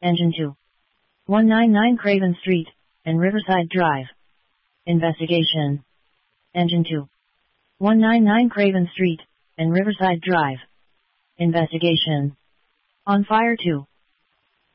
Engine 2. 199 Craven Street, and Riverside Drive. Investigation. Engine 2. 199 Craven Street, and Riverside Drive. Investigation. On fire 2.